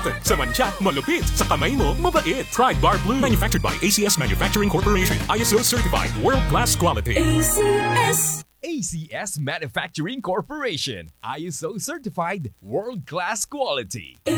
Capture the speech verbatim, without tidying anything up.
cotton. Sa mancha, malupit. Sa kamay mo, mabait. Pride Bar Blue. Manufactured by A C S Manufacturing Corporation. I S O certified. World-class quality. A C S. A C S Manufacturing Corporation. I S O certified. World-class quality.